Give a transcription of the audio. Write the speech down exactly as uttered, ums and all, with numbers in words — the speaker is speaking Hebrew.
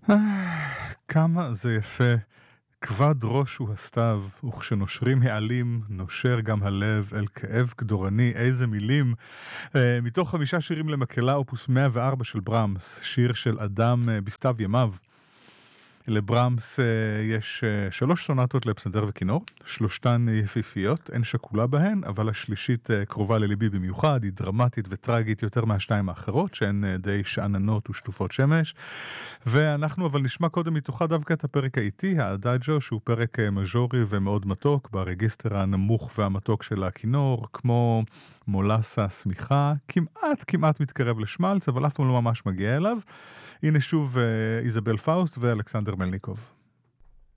כמה זה יפה. כבד ראש הוא הסתיו, וכשנושרים העלים, נושר גם הלב אל כאב כדורני, איזה מילים. אה, מתוך חמישה שירים למקהלה, אופוס מאה וארבע של ברמס, שיר של אדם אה, בסתיו ימיו. לברמס אה, יש אה, שלוש סונטות לפסנתר וכינור, שלושתן יפיפיות, אין שקולה בהן, אבל השלישית אה, קרובה לליבי במיוחד, היא דרמטית וטרגית יותר מהשתיים האחרות, שהן אה, די שעננות ושטופות שמש. ואנחנו אבל נשמע קודם מתוכה דווקא את הפרק האיטי, האדאג'ו, שהוא פרק אה, מז'ורי ומאוד מתוק, ברגיסטר הנמוך והמתוק של הכינור, כמו מולסה סמיכה, כמעט כמעט מתקרב לשמלץ, אבל אף פעם לא ממש מגיע אליו. הנה שוב אה, איזבל פאוסט ואלכסנדר מלניקוב.